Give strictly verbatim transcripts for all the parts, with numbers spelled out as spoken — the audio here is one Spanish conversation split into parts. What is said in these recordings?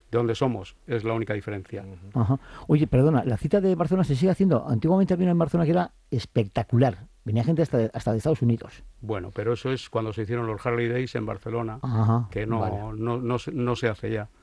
de donde somos, es la única diferencia. Ajá. Oye, perdona, la cita de Barcelona se sigue haciendo. Antiguamente había una en Barcelona que era espectacular. Venía gente hasta de, hasta de Estados Unidos. Bueno, pero eso es cuando se hicieron los Harley Days en Barcelona, Ajá, que no, vale. no, no, se- no se hace ya.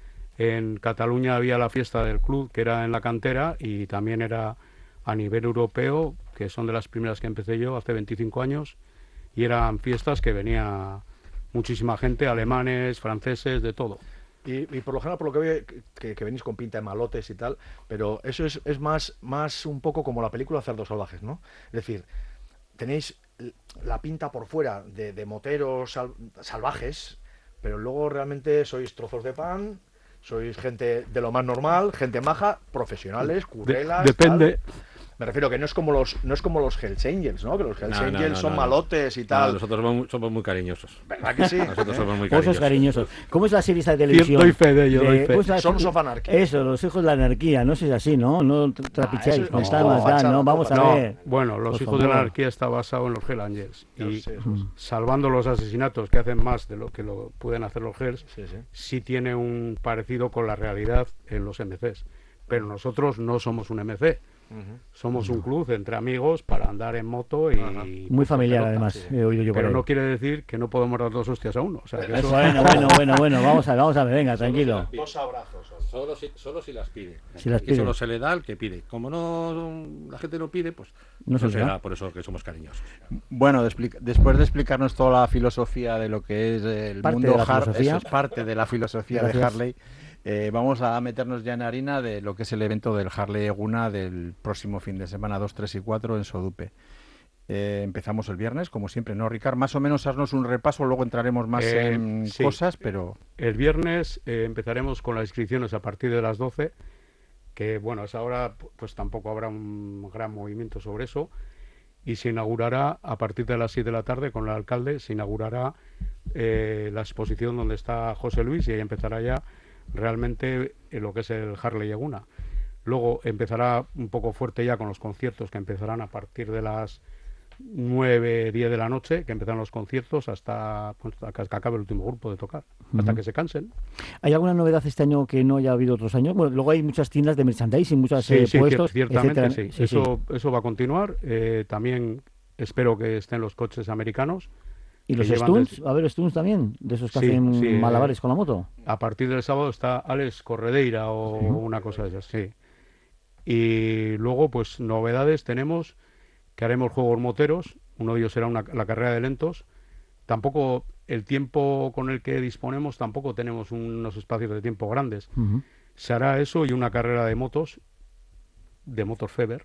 En Cataluña había la fiesta del club, que era en la cantera, y también era a nivel europeo, que son de las primeras que empecé yo hace veinticinco años, y eran fiestas que venía muchísima gente, alemanes, franceses, de todo. Y, y por lo general, por lo que veo, que, que venís con pinta de malotes y tal, pero eso es, es más, más un poco como la película Cerdos Salvajes, ¿no? Es decir, tenéis l- la pinta por fuera de, de moteros sal- salvajes, pero luego realmente sois trozos de pan, sois gente de lo más normal, gente maja, profesionales, De- currelas, depende. tal. Me refiero que no es como los, no es como los Hells Angels, ¿no? Que los Hells No, no, Angels no, son no, no. malotes y No, tal. nosotros somos, muy- somos muy cariñosos. ¿Verdad que sí? Nosotros somos muy Osos cariñosos. cariñosos. ¿Cómo es la serie esta de televisión? doy fe de ello, doy fe. ¿cómo es la- Sons of Anarchy. Eso, los hijos de la anarquía. No sé si es así, ¿no? No tra- trapichéis, eso- con no, esta más da, fachada, ¿no? Vamos a No, ver. bueno, los Por hijos de la favor. anarquía está basado en los Hell Angels, Yo y sé, eso es. salvando los asesinatos que hacen más de lo que lo pueden hacer los Hells, Sí, sí. sí tiene un parecido con la realidad en los M Cs. Pero nosotros no somos un M C, Ujú. somos un club entre amigos para andar en moto y... Ajá. Muy familiar, pelota, además, sí. he oído yo por Pero ahí. no quiere decir que no podemos dar dos hostias a uno. O sea, que eso... Bueno, bueno, bueno, bueno. Vamos a ver, vamos a ver. Venga, tranquilo. Dos abrazos. solo. Solo si, solo si las pide. Si las y pide. solo se le da al que pide. Como no la gente no pide, pues No no, se se le da. da. Por eso que somos cariñosos. Bueno, de explica- después de explicarnos toda la filosofía de lo que es el Parte mundo de la Har- filosofía. eso es parte de la filosofía de Gracias. Harley, eh, vamos a meternos ya en harina de lo que es el evento del Harley Eguna del próximo fin de semana, dos, tres y cuatro en Sodupe. Eh, empezamos el viernes, como siempre, ¿no, Ricard? Más o menos haznos un repaso, luego entraremos más Eh, en sí. cosas, pero... El viernes eh, empezaremos con las inscripciones a partir de las doce, que bueno, a esa hora pu- pues tampoco habrá un gran movimiento sobre eso, y se inaugurará a partir de las siete de la tarde con el alcalde, se inaugurará eh, la exposición donde está José Luis, y ahí empezará ya realmente eh, lo que es el Harley Eguna. Luego empezará un poco fuerte ya con los conciertos, que empezarán a partir de las nueve, diez de la noche, que empezarán los conciertos hasta, pues, hasta que acabe el último grupo de tocar, hasta Ujú. que se cansen. ¿Hay alguna novedad este año que no haya habido otros años? Bueno, luego hay muchas tiendas de merchandising, muchos Sí, eh, sí, cier- puestos, ciertamente etcétera. sí. Eso, eso va a continuar. Eh, también espero que estén los coches americanos. ¿Y que los llevan stunts? des- ¿Va a haber stunts también? ¿De esos que Sí, hacen sí, eh, malabares con la moto? A partir del sábado está Alex Corredeira o una cosa de esas, sí. Y luego, pues novedades tenemos, que haremos juegos moteros. Uno de ellos será una- la carrera de lentos. Tampoco el tiempo con el que disponemos, tampoco tenemos unos espacios de tiempo grandes. Ujú. Se hará eso y una carrera de motos, de motos Feber.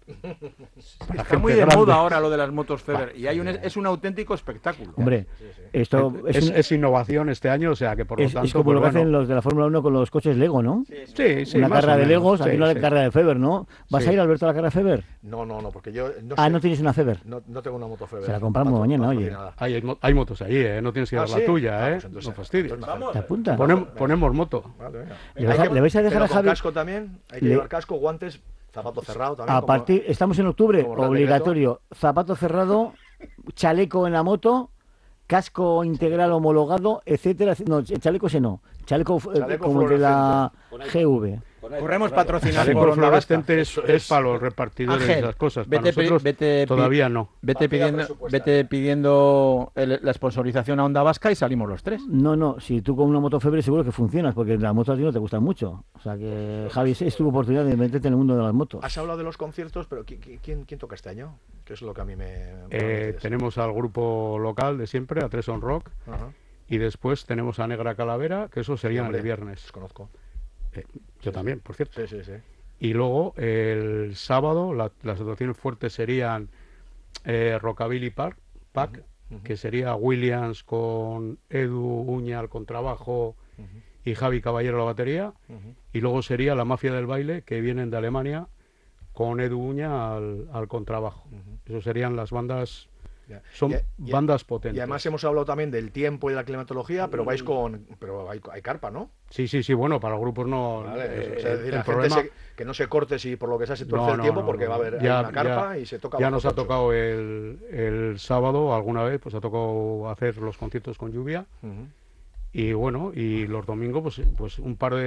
Para Está gente muy de grande. moda ahora lo de las motos Feber, Bah, y hay un, es un auténtico espectáculo. Hombre, esto es, Es, un- es innovación este año, o sea que por lo es- tanto... es como pues lo que bueno, hacen los de la Fórmula uno con los coches Lego, ¿no? Sí, sí, una más carrera o de menos, Legos, sí, aquí una sí. carrera de Feber, ¿no? ¿Vas Sí. a ir, Alberto, a la carrera de Feber? No, no, no, porque yo no Ah, sé- no tienes una Feber. no, no tengo una moto Feber. Se la compramos Patro- mañana, oye. patrocinada. Hay, hay mo- hay motos allí, ¿eh? No tienes que ir Ah, a la ¿sí? tuya, Ah, ¿eh? pues entonces- no fastidies. entonces me ¿Te acerco. apuntas? Ponem- ponemos moto. Vale, venga. ¿Le vais a- Hay que- le vais a dejar pero a con Javi- casco también? Hay que Le- llevar casco, guantes, zapato cerrado también. A como- partir, estamos en octubre, como Real obligatorio, zapato cerrado, chaleco en la moto, casco integral homologado, etcétera. No, ch- chaleco ese no, chaleco, eh, Chaleco como el de la fluorescente. G V. Corremos patrocinados Chaleco por Onda Vasca. fluorescente es, Eso es es. para los repartidores Ángel, de esas cosas. Para vete pe- nosotros vete pi- todavía no. Vete Partida pidiendo, presupuestaria. vete pidiendo el- la sponsorización a Onda Vasca y salimos los tres. No, no, si tú con una moto Febre seguro que funcionas, porque las motos a ti no te gustan mucho. O sea que, Javi, es tu oportunidad de meterte en el mundo de las motos. Has hablado de los conciertos, pero ¿qui- qui- ¿quién, quién toca este año? Que es lo que a mí me... me Eh, interesa. tenemos al grupo local de siempre, a Tres on Rock, Ajá. y después tenemos a Negra Calavera, que eso sería Hombre, el viernes. Los conozco. Eh, yo también, por cierto. Sí, sí, sí. Y luego el sábado la- las actuaciones fuertes serían eh, Rockabilly Park, Pack, ujú. que sería Williams con Edu Uña al contrabajo y Javi Caballero a la batería. Ujú. Y luego sería la Mafia del Baile, que vienen de Alemania, con Edu Uña al, al contrabajo. Ujú. Eso serían las bandas, Ya. son Y- y- bandas potentes. Y además hemos hablado también del tiempo y de la climatología, pero vais con... Pero hay, hay carpa, ¿no? Sí, sí, sí, bueno, para los grupos no... Vale, eh, o sea, es decir, el la problema- gente se- que no se corte si por lo que sea se tuerce No, el no, tiempo, no, porque no. va a haber hay Ya- una carpa ya- y se toca Ya bajo nos ha techo. tocado el, el sábado, alguna vez, pues ha tocado hacer los conciertos con lluvia. Ujú. Y bueno, y los domingos, pues, pues un par de